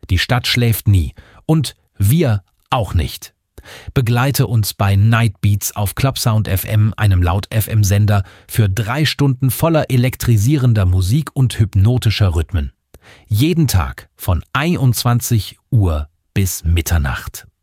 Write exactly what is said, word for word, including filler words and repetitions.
Die Stadt schläft nie. Und wir auch nicht. Begleite uns bei Night Beats auf Clubsound F M, einem Laut-F M-Sender, für drei Stunden voller elektrisierender Musik und hypnotischer Rhythmen. Jeden Tag von einundzwanzig Uhr bis Mitternacht.